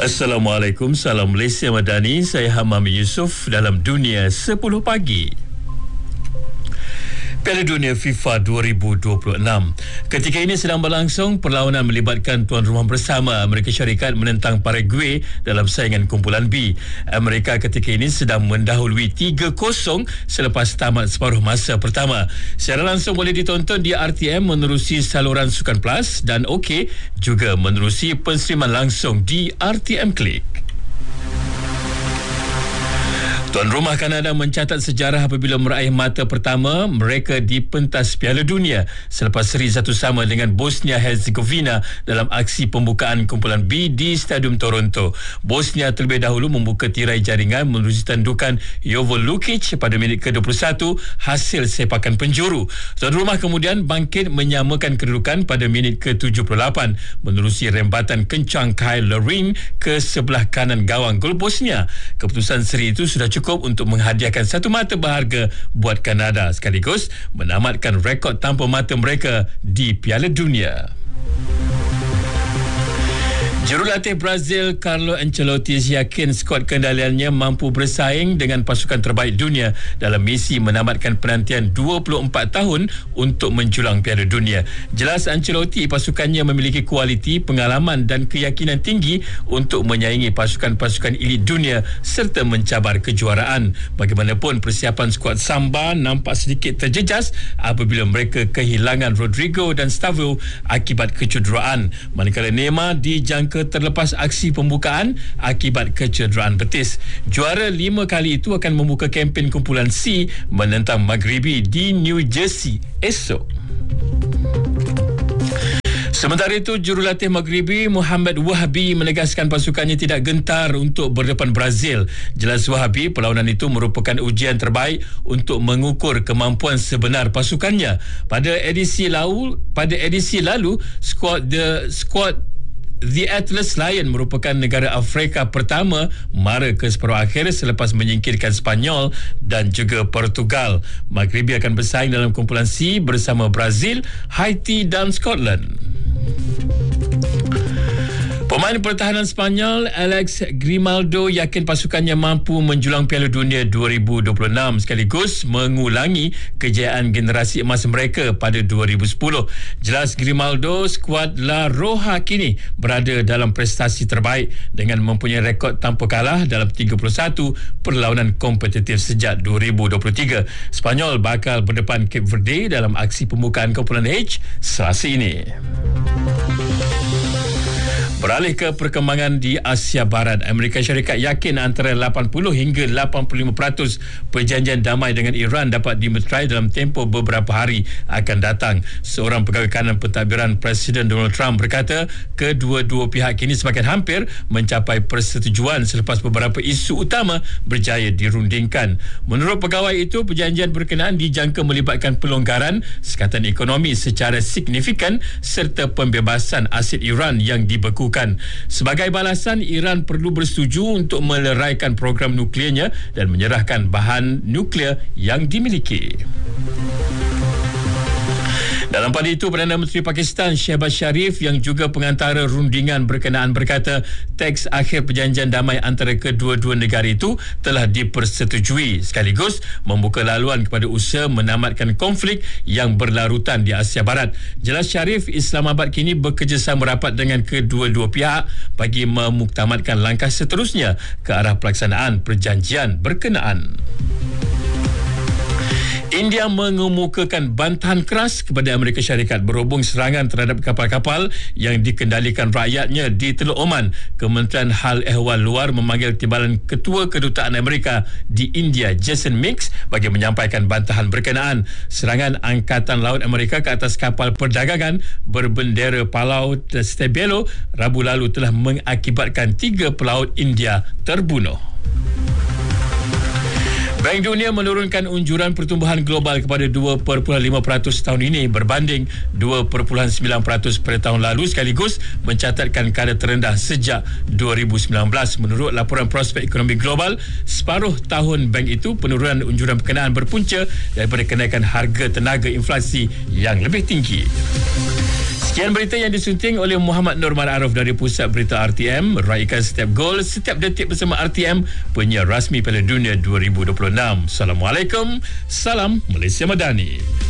Assalamualaikum, salam Malaysia Madani. Saya Hamam Yusof dalam Dunia 10 Pagi. Piala Dunia FIFA 2026. Ketika ini sedang berlangsung perlawanan melibatkan tuan rumah bersama Amerika Syarikat menentang Paraguay dalam saingan kumpulan B. Amerika ketika ini sedang mendahului 3-0 selepas tamat separuh masa pertama. Secara langsung boleh ditonton di RTM menerusi saluran Sukan Plus dan OK juga menerusi penstreaman langsung di RTM Klik. Tuan rumah Kanada mencatat sejarah apabila meraih mata pertama mereka di pentas Piala Dunia selepas seri 1-1 dengan Bosnia-Herzegovina dalam aksi pembukaan kumpulan B di Stadium Toronto. Bosnia terlebih dahulu membuka tirai jaringan menerusi tandukan Jovo Lukic pada minit ke-21 hasil sepakan penjuru. Tuan rumah kemudian bangkit menyamakan kedudukan pada minit ke-78 menerusi rembatan kencang Kyle Larin ke sebelah kanan gawang gol Bosnia. Keputusan seri itu sudah cukup untuk menghadiahkan satu mata berharga buat Kanada sekaligus menamatkan rekod tanpa mata mereka di Piala Dunia. Jurulatih Brazil Carlo Ancelotti yakin skuad kendaliannya mampu bersaing dengan pasukan terbaik dunia dalam misi menamatkan penantian 24 tahun untuk menjulang Piala Dunia. Jelas Ancelotti pasukannya memiliki kualiti, pengalaman dan keyakinan tinggi untuk menyaingi pasukan-pasukan elit dunia serta mencabar kejuaraan. Bagaimanapun persiapan skuad Samba nampak sedikit terjejas apabila mereka kehilangan Rodrigo dan Stavro akibat kecederaan. Manakala Neymar dijangka terlepas aksi pembukaan akibat kecederaan betis. Juara 5 kali itu akan membuka kempen kumpulan C menentang Maghribi di New Jersey esok. Sementara itu, jurulatih Maghribi Muhammad Wahabi menegaskan pasukannya tidak gentar untuk berdepan Brazil. Jelas Wahabi, perlawanan itu merupakan ujian terbaik untuk mengukur kemampuan sebenar pasukannya. Pada edisi lalu, skuad The Atlas Lion merupakan negara Afrika pertama mara ke separuh akhir selepas menyingkirkan Sepanyol dan juga Portugal. Maghribi akan bersaing dalam kumpulan C bersama Brazil, Haiti dan Scotland. Pemain pertahanan Sepanyol Alex Grimaldo yakin pasukannya mampu menjulang Piala Dunia 2026 sekaligus mengulangi kejayaan generasi emas mereka pada 2010. Jelas Grimaldo, skuad La Roja kini berada dalam prestasi terbaik dengan mempunyai rekod tanpa kalah dalam 31 perlawanan kompetitif sejak 2023. Sepanyol bakal berdepan Cape Verde dalam aksi pembukaan kumpulan H Selasa ini. Beralih ke perkembangan di Asia Barat, Amerika Syarikat yakin antara 80 hingga 85% perjanjian damai dengan Iran dapat dimeterai dalam tempoh beberapa hari akan datang. Seorang pegawai kanan pentadbiran Presiden Donald Trump berkata kedua-dua pihak kini semakin hampir mencapai persetujuan selepas beberapa isu utama berjaya dirundingkan. Menurut pegawai itu, perjanjian berkenaan dijangka melibatkan pelonggaran sekatan ekonomi secara signifikan serta pembebasan aset Iran yang dibekukan. Sebagai balasan, Iran perlu bersetuju untuk meleraikan program nukliernya dan menyerahkan bahan nuklear yang dimiliki. Dalam pada itu, Perdana Menteri Pakistan Shehbaz Sharif yang juga pengantara rundingan berkenaan berkata teks akhir perjanjian damai antara kedua-dua negara itu telah dipersetujui sekaligus membuka laluan kepada usaha menamatkan konflik yang berlarutan di Asia Barat. Jelas Sharif, Islamabad kini bekerjasama rapat dengan kedua-dua pihak bagi memuktamadkan langkah seterusnya ke arah pelaksanaan perjanjian berkenaan. India mengemukakan bantahan keras kepada Amerika Syarikat berhubung serangan terhadap kapal-kapal yang dikendalikan rakyatnya di Teluk Oman. Kementerian Hal Ehwal Luar memanggil timbalan Ketua Kedutaan Amerika di India, Jason Mix, bagi menyampaikan bantahan berkenaan. Serangan Angkatan Laut Amerika ke atas kapal perdagangan berbendera Palau Stebelo Rabu lalu telah mengakibatkan 3 pelaut India terbunuh. Bank Dunia menurunkan unjuran pertumbuhan global kepada 2.5% tahun ini berbanding 2.9% pada tahun lalu sekaligus mencatatkan kadar terendah sejak 2019. Menurut laporan prospek ekonomi global separuh tahun bank itu, penurunan unjuran berkenaan berpunca daripada kenaikan harga tenaga inflasi yang lebih tinggi. Sekian berita yang disunting oleh Muhammad Nur Ma'aruf dari Pusat Berita RTM. Raikan setiap gol, setiap detik bersama RTM, penyiar rasmi Piala Dunia 2026. Assalamualaikum. Salam Malaysia Madani.